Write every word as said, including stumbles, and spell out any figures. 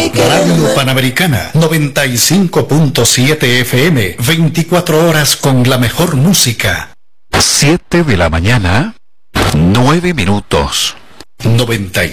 Radio Panamericana, noventa y cinco punto siete F M, veinticuatro horas con la mejor música. siete de la mañana, nueve minutos. noventa